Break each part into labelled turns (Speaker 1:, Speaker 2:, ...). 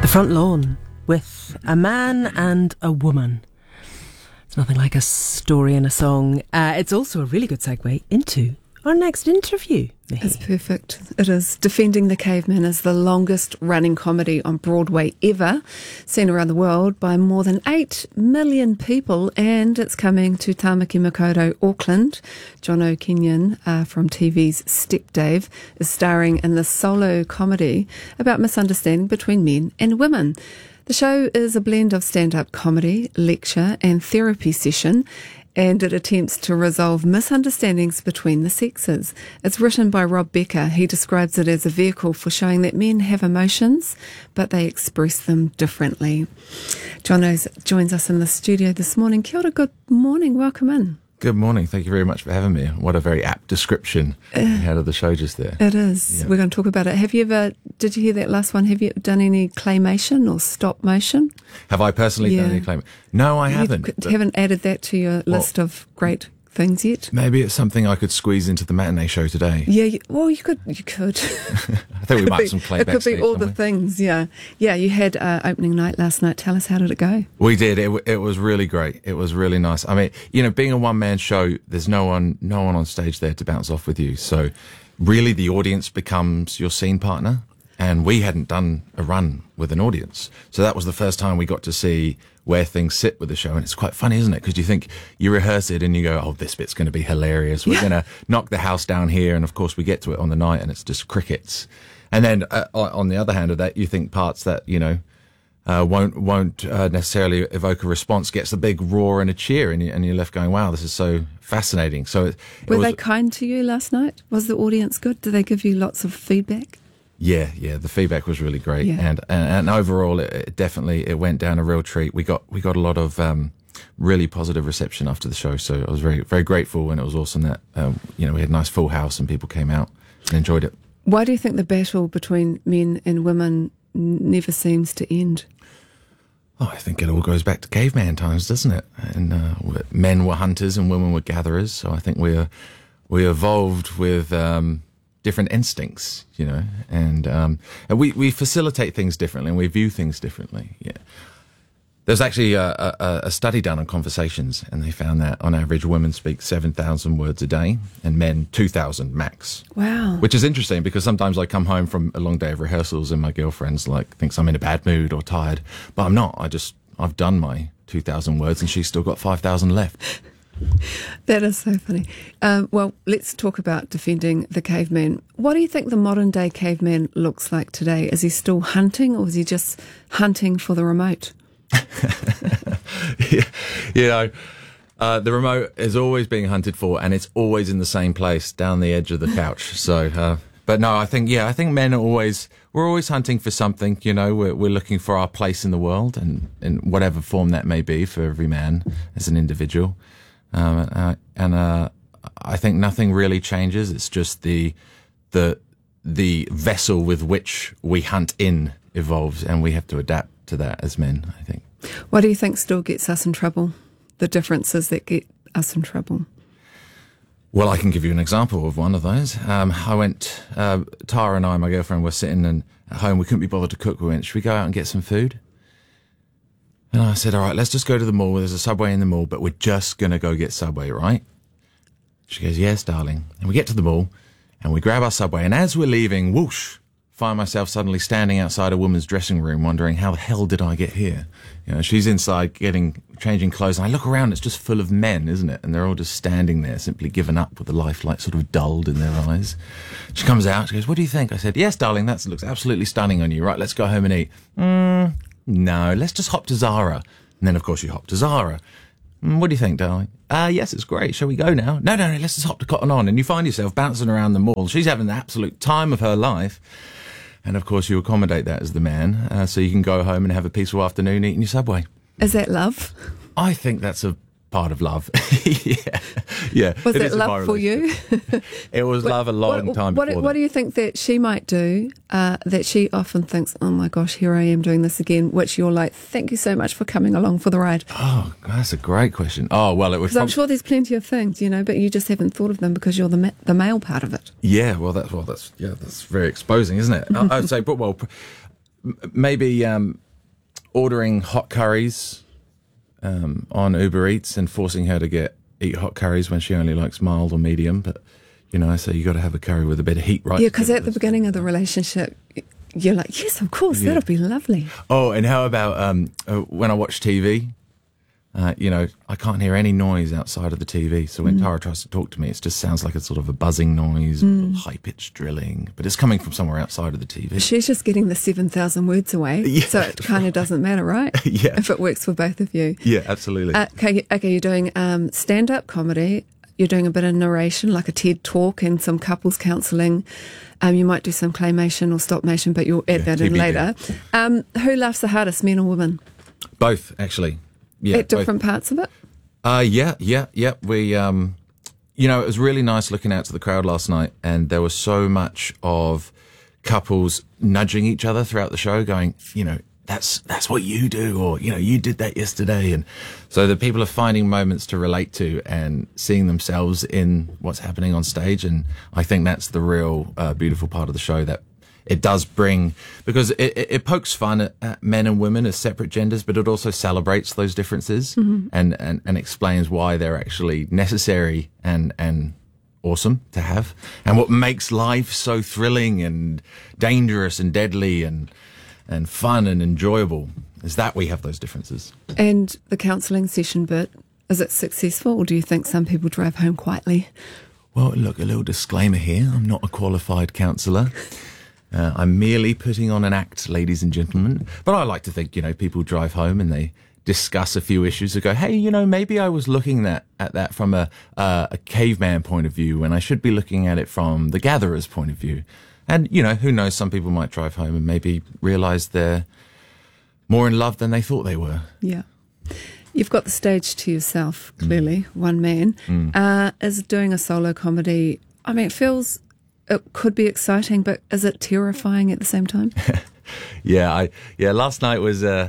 Speaker 1: The Front Lawn with a man and a woman. It's nothing like a story and a song. It's also a really good segue into our next interview.
Speaker 2: It's perfect. It is. Defending the Caveman is the longest running comedy on Broadway ever, seen around the world by more than 8 million people, and it's coming to Tamaki Makaurau, Auckland. Jono Kenyon from TV's Step Dave is starring in this solo comedy about misunderstanding between men and women. The show is a blend of stand-up comedy, lecture and therapy session, and it attempts to resolve misunderstandings between the sexes. It's written by Rob Becker. He describes it as a vehicle for showing that men have emotions, but they express them differently. Jono joins us in the studio this morning. Kia ora, good morning, welcome in.
Speaker 3: Good morning. Thank you very much for having me. What a very apt description you had of the show just there.
Speaker 2: It is. Yeah. We're going to talk about it. Did you hear that last one? Have you done any claymation or stop motion?
Speaker 3: Have I personally done any claymation? No, I haven't.
Speaker 2: You haven't added that to your list of great things yet?
Speaker 3: Maybe it's something I could squeeze into the matinee show today.
Speaker 2: Yeah, you could.
Speaker 3: I think we might have some playback.
Speaker 2: It could be all somewhere. The things, yeah. Yeah, you had opening night last night. Tell us, how did it go?
Speaker 3: We did. It was really great. It was really nice. I mean, being a one-man show, there's no one on stage there to bounce off with you. So really the audience becomes your scene partner. And we hadn't done a run with an audience. So that was the first time we got to see where things sit with the show. And it's quite funny, isn't it? Because you think, you rehearse it and you go, oh, this bit's going to be hilarious. We're going to knock the house down here. And of course we get to it on the night and it's just crickets. And then on the other hand of that, you think parts that, won't necessarily evoke a response gets a big roar and a cheer. And you're left going, wow, this is so fascinating. So
Speaker 2: Were they kind to you last night? Was the audience good? Did they give you lots of feedback?
Speaker 3: Yeah, the feedback was really great, and overall, it went down a real treat. We got a lot of really positive reception after the show, so I was very, very grateful, and it was awesome that we had a nice full house and people came out and enjoyed it.
Speaker 2: Why do you think the battle between men and women never seems to end?
Speaker 3: Oh, I think it all goes back to caveman times, doesn't it? And men were hunters and women were gatherers, so I think we evolved with different instincts, and we facilitate things differently and we view things differently. Yeah, there's actually a study done on conversations, and they found that on average women speak 7,000 words a day and men 2,000 max.
Speaker 2: Wow.
Speaker 3: Which is interesting because sometimes I come home from a long day of rehearsals and my girlfriend's thinks I'm in a bad mood or tired, but I'm not. I've done my 2,000 words and she's still got 5,000 left.
Speaker 2: That is so funny. Well, let's talk about defending the caveman. What do you think the modern day caveman looks like today? Is he still hunting, or is he just hunting for the remote?
Speaker 3: The remote is always being hunted for, and it's always in the same place, down the edge of the couch. So, but no, I think men are we're always hunting for something. We're looking for our place in the world, and in whatever form that may be for every man as an individual. I think nothing really changes. It's just the vessel with which we hunt in evolves, and we have to adapt to that as men, I think.
Speaker 2: What do you think still gets us in trouble? The differences that get us in trouble?
Speaker 3: Well, I can give you an example of one of those. Tara and I, my girlfriend, were sitting at home. We couldn't be bothered to cook. We went, should we go out and get some food? And I said, all right, let's just go to the mall. There's a Subway in the mall, but we're just going to go get Subway, right? She goes, yes, darling. And we get to the mall and we grab our Subway. And as we're leaving, whoosh, find myself suddenly standing outside a woman's dressing room wondering, how the hell did I get here? She's inside changing clothes. And I look around, it's just full of men, isn't it? And they're all just standing there, simply given up with the lifelike sort of dulled in their eyes. She comes out, she goes, what do you think? I said, yes, darling, that looks absolutely stunning on you. Right, let's go home and eat. No, let's just hop to Zara. And then, of course, you hop to Zara. What do you think, darling? Yes, it's great. Shall we go now? No, let's just hop to Cotton On. And you find yourself bouncing around the mall. She's having the absolute time of her life. And, of course, you accommodate that as the man, so you can go home and have a peaceful afternoon eating your Subway.
Speaker 2: Is that love?
Speaker 3: I think that's a part of love. yeah.
Speaker 2: Was it love for you?
Speaker 3: It was love a long time before that.
Speaker 2: What do you think that she might do that she often thinks, oh my gosh, here I am doing this again, which you're like, thank you so much for coming along for the ride?
Speaker 3: Oh, that's a great question. Oh, well, it was...
Speaker 2: Because I'm sure there's plenty of things, but you just haven't thought of them because you're the male part of it.
Speaker 3: Yeah, that's very exposing, isn't it? I'd say, maybe ordering hot curries on Uber Eats and forcing her to eat hot curries when she only likes mild or medium. But, so you got to have a curry with a bit of heat, right?
Speaker 2: Yeah, because at the beginning of the relationship, you're like, yes, of course, that'll be lovely.
Speaker 3: Oh, and how about when I watch TV? I can't hear any noise outside of the TV. So when Tara tries to talk to me, it just sounds like it's sort of a buzzing noise, high-pitched drilling. But it's coming from somewhere outside of the TV.
Speaker 2: She's just getting the 7,000 words away, so it kind of doesn't matter, right?
Speaker 3: Yeah.
Speaker 2: If it works for both of you.
Speaker 3: Yeah, absolutely.
Speaker 2: Okay, you're doing stand-up comedy. You're doing a bit of narration, like a TED talk and some couples counselling. You might do some claymation or stop motion, but you'll add that in
Speaker 3: TBD.
Speaker 2: later. Who laughs the hardest, men or women?
Speaker 3: Both, actually. Yeah,
Speaker 2: at different parts of it?
Speaker 3: Yeah. We, it was really nice looking out to the crowd last night, and there was so much of couples nudging each other throughout the show, going, that's what you do, or, you did that yesterday. And so the people are finding moments to relate to and seeing themselves in what's happening on stage. And I think that's the real beautiful part of the show, that it does bring, because it pokes fun at men and women as separate genders, but it also celebrates those differences and explains why they're actually necessary and awesome to have, and what makes life so thrilling and dangerous and deadly and fun and enjoyable is that we have those differences.
Speaker 2: And the counselling session bit, is it successful, or do you think some people drive home quietly?
Speaker 3: Well, look, a little disclaimer here. I'm not a qualified counsellor. I'm merely putting on an act, ladies and gentlemen. But I like to think, people drive home and they discuss a few issues and go, hey, maybe I was looking at that from a caveman point of view when I should be looking at it from the gatherer's point of view. And, who knows, some people might drive home and maybe realise they're more in love than they thought they were.
Speaker 2: Yeah. You've got the stage to yourself, clearly, one man. Is doing a solo comedy, it could be exciting, but is it terrifying at the same time?
Speaker 3: Yeah, last night was, like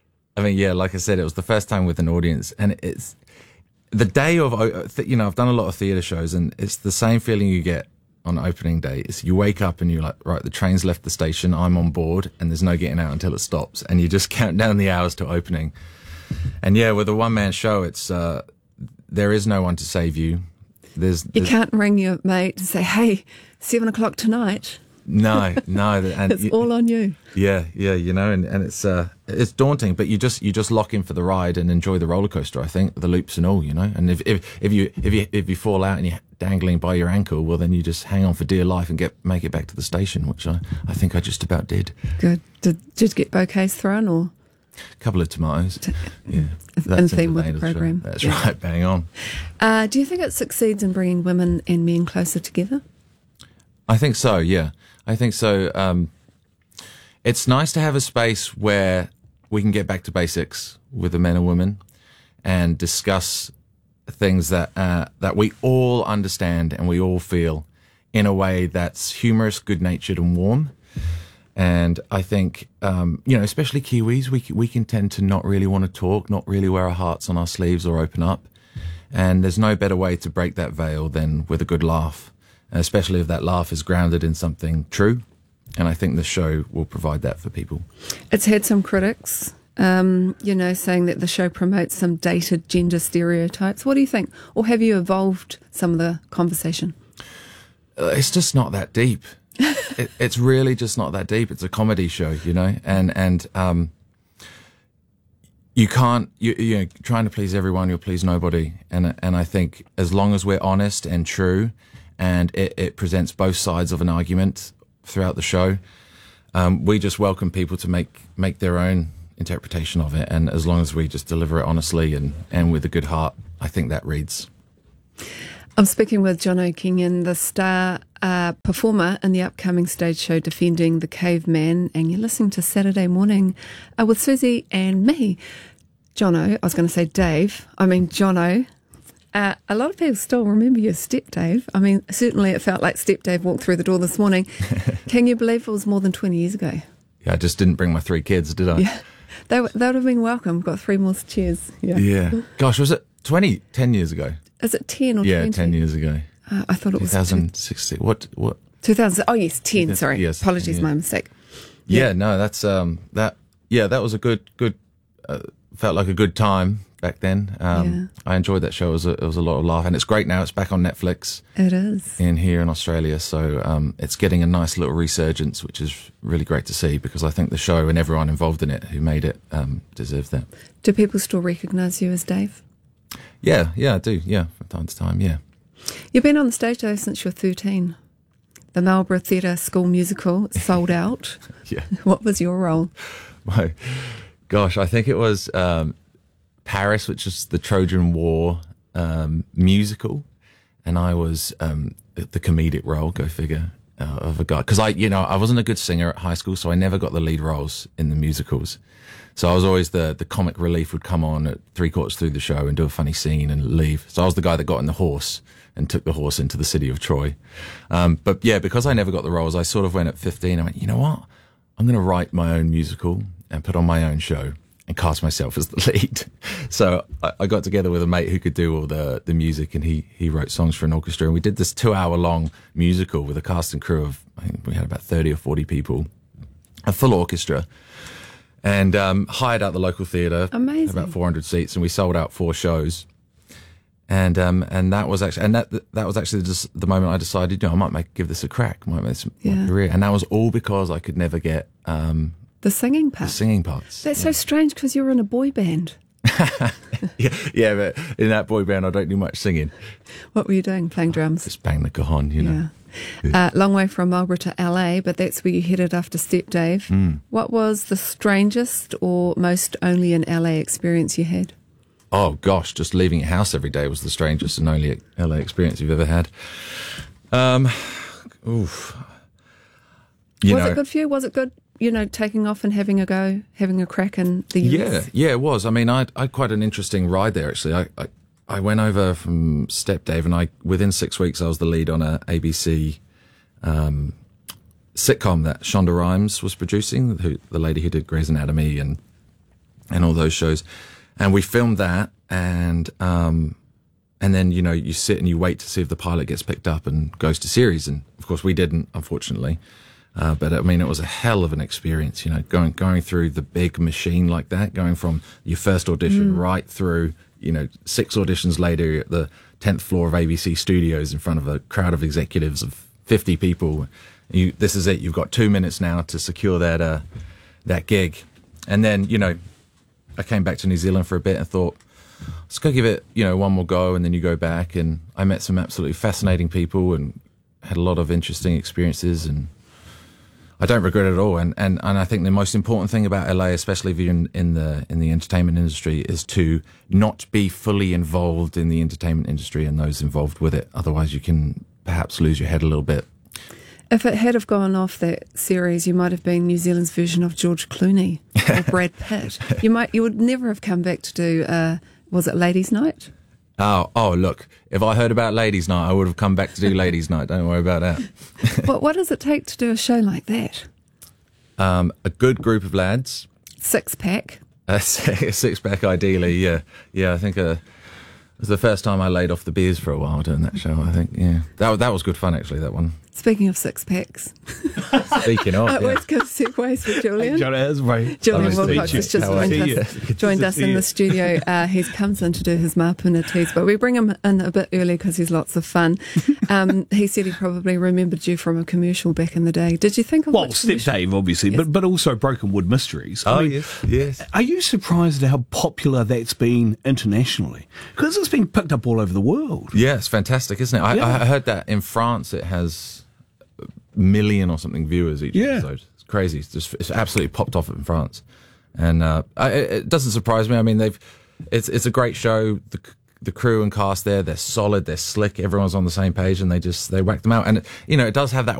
Speaker 3: I said, it was the first time with an audience, and it's the day of, I've done a lot of theatre shows, and it's the same feeling you get on opening day. Is you wake up and you're like, right, the train's left the station, I'm on board, and there's no getting out until it stops, and you just count down the hours to opening. And yeah, with a one-man show, it's there is no one to save you.
Speaker 2: You can't ring your mate and say, hey, 7 o'clock tonight.
Speaker 3: No, and
Speaker 2: it's all on you.
Speaker 3: Yeah, and it's daunting, but you just lock in for the ride and enjoy the roller coaster. I think the loops and all, And if you fall out and you're dangling by your ankle, well, then you just hang on for dear life and make it back to the station, which I think I just about did.
Speaker 2: Good. Did you get bouquets thrown or?
Speaker 3: A couple of tomatoes. Yeah,
Speaker 2: in theme with the program.
Speaker 3: That's right, bang on.
Speaker 2: Do you think it succeeds in bringing women and men closer together?
Speaker 3: I think so, yeah. I think so. It's nice to have a space where we can get back to basics with the men and women and discuss things that we all understand and we all feel in a way that's humorous, good-natured and warm. And I think, especially Kiwis, we can tend to not really want to talk, not really wear our hearts on our sleeves or open up. And there's no better way to break that veil than with a good laugh, especially if that laugh is grounded in something true. And I think the show will provide that for people.
Speaker 2: It's had some critics, saying that the show promotes some dated gender stereotypes. What do you think? Or have you evolved some of the conversation?
Speaker 3: It's just not that deep. It's really just not that deep. It's a comedy show, and you can't, trying to please everyone, you'll please nobody. And I think as long as we're honest and true and it presents both sides of an argument throughout the show, we just welcome people to make their own interpretation of it. And as long as we just deliver it honestly and with a good heart, I think that reads.
Speaker 2: I'm speaking with Jono Kenyon, the star performer in the upcoming stage show Defending the Caveman, and you're listening to Saturday Morning with Susie and me. Jono, I was going to say Dave, Jono. A lot of people still remember you as Step Dave. Certainly it felt like Step Dave walked through the door this morning. Can you believe it was more than 20 years ago?
Speaker 3: Yeah, I just didn't bring my 3 kids, did I?
Speaker 2: Yeah, they would have been welcome. Got 3 more chairs.
Speaker 3: Yeah. Gosh, was it 10 years ago?
Speaker 2: Is it 10 or 20?
Speaker 3: Yeah, 10 years ago.
Speaker 2: I thought it was
Speaker 3: 2016. What?
Speaker 2: 2000. Oh, yes, 10. Sorry.
Speaker 3: Yes,
Speaker 2: Apologies,
Speaker 3: 10,
Speaker 2: my mistake.
Speaker 3: Yeah, no, that's that. Yeah, that was a good. Felt like a good time back then. I enjoyed that show. It was a lot of laugh, and it's great now. It's back on Netflix.
Speaker 2: It is.
Speaker 3: In here in Australia, so it's getting a nice little resurgence, which is really great to see, because I think the show and everyone involved in it who made it deserves that.
Speaker 2: Do people still recognise you as Dave?
Speaker 3: Yeah, I do. Yeah, from time to time. Yeah.
Speaker 2: You've been on the stage, though, since you're 13. The Marlborough Theatre School musical sold out.
Speaker 3: Yeah.
Speaker 2: What was your role?
Speaker 3: Gosh, I think it was Paris, which is the Trojan War musical, and I was the comedic role. Go figure. Of a guy, because I wasn't a good singer at high school, so I never got the lead roles in the musicals. So I was always the comic relief would come on at 3/4 through the show and do a funny scene and leave. So I was the guy that got in the horse and took the horse into the city of Troy. But yeah, because I never got the roles, I sort of went at 15. I went, you know what? I'm going to write my own musical and put on my own show and cast myself as the lead. So I got together with a mate who could do all the music, and he wrote songs for an orchestra. And we did this 2-hour long musical with a cast and crew of, I think we had about 30 or 40 people, a full orchestra, and hired out the local theatre.
Speaker 2: Amazing.
Speaker 3: About 400 seats, and we sold out 4 shows. And that was actually, that was actually just the moment I decided, I might give this a crack, might make this my career. And that was all because I could never get
Speaker 2: the singing part.
Speaker 3: The singing parts.
Speaker 2: That's so strange, because you're in a boy band.
Speaker 3: yeah, but in that boy band, I don't do much singing.
Speaker 2: What were you doing? Playing drums?
Speaker 3: Just bang the cajon, you know.
Speaker 2: Yeah. Long way from Marlborough to LA, but that's where you headed after Step Dave. What was the strangest or most only in LA experience you had?
Speaker 3: Oh gosh, just leaving your house every day was the strangest and only LA experience you've ever had. Was it good for you? Was it good, taking off and having a go, having a crack in the US? Yeah, it was. I mean, I had quite an interesting ride there, actually. I went over from Step Dave, and within 6 weeks, I was the lead on a ABC sitcom that Shonda Rhimes was producing, the lady who did Grey's Anatomy and all those shows. And we filmed that, and then, you sit and you wait to see if the pilot gets picked up and goes to series. And of course we didn't, unfortunately. But I mean, it was a hell of an experience, going through the big machine like that, going from your first audition right through, 6 auditions later at the 10th floor of ABC Studios in front of a crowd of executives of 50 people. This is it. You've got 2 minutes now to secure that gig. And then, I came back to New Zealand for a bit and thought, let's go give it, one more go. And then you go back, and I met some absolutely fascinating people and had a lot of interesting experiences, and I don't regret it at all. And I think the most important thing about LA, especially if you're in the entertainment industry, is to not be fully involved in the entertainment industry and those involved with it. Otherwise you can perhaps lose your head a little bit.
Speaker 2: If it had have gone off that series, you might have been New Zealand's version of George Clooney or Brad Pitt. You would never have come back to do, was it Ladies' Night?
Speaker 3: Oh, look, if I heard about Ladies' Night, I would have come back to do Ladies' Night. Don't worry about that.
Speaker 2: What does it take to do a show like that?
Speaker 3: A good group of lads.
Speaker 2: 6-pack.
Speaker 3: A 6-pack, ideally, yeah. Yeah, I think it was the first time I laid off the beers for a while doing that show, I think, yeah. That was good fun, actually, that one.
Speaker 2: Speaking of 6-packs.
Speaker 3: Speaking of,
Speaker 2: West Coast Segues with Julian.
Speaker 4: Julian
Speaker 2: Wilcox has just joined us in the studio. He comes in to do his Mapuna teas, but we bring him in a bit early because he's lots of fun. He said he probably remembered you from a commercial back in the day. Did you think of
Speaker 4: Step Dave, obviously, yes. but also Broken Wood Mysteries.
Speaker 3: I mean, yes.
Speaker 4: Are you surprised at how popular that's been internationally? Because it's been picked up all over the world.
Speaker 3: Yeah, it's fantastic, isn't it? I heard that in France it has million or something viewers each episode. It's crazy. It's absolutely popped off in France, and it doesn't surprise me. I mean, it's a great show. The crew and cast they're solid, they're slick. Everyone's on the same page, and they whack them out. And it does have that